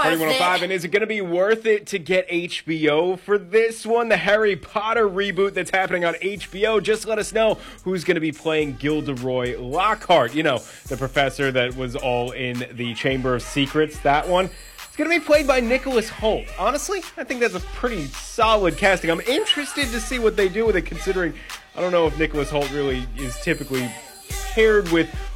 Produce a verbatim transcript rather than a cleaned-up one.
Party one oh five, and is it going to be worth it to get H B O for this one? The Harry Potter reboot that's happening on H B O. Just let us know who's going to be playing Gilderoy Lockhart. You know, the professor that was all in the Chamber of Secrets, that one. It's going to be played by Nicholas Hoult. Honestly, I think that's a pretty solid casting. I'm interested to see what they do with it, considering I don't know if Nicholas Hoult really is typically paired with